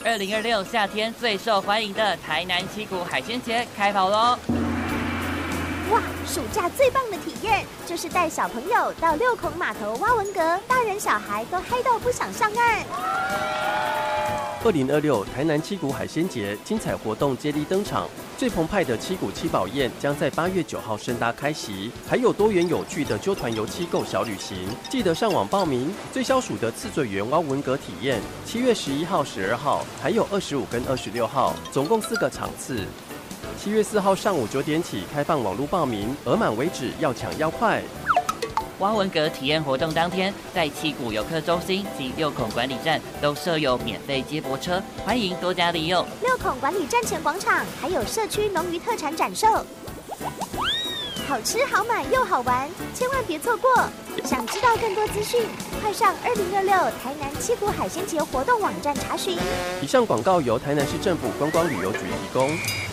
2026夏天最受欢迎的台南七股海鲜节开跑喽！ 哇，暑假最棒的体验就是带小朋友到六孔码头挖文蛤，大人小孩都嗨到不想上岸。 2026台南七股海鲜节精彩活动接力登场，最澎湃的七股七宝宴将在8月9号盛大开席，还有多元有趣的揪团游七购小旅行，记得上网报名。最消暑的刺嘴园挖文蛤体验，7月11号、12号，还有25跟26号，总共4个场次。7月4号上午9点起开放网络报名，额满为止，要抢要快。 挖文蛤体验活动当天，在七股游客中心及六孔管理站都设有免费接驳车，欢迎多加利用。 六孔管理站前广场还有社区农渔特产展售，好吃好买又好玩，千万别错过！想知道更多资讯，快上2026台南七股海鲜节活动网站查询。 以上广告由台南市政府观光旅游局提供。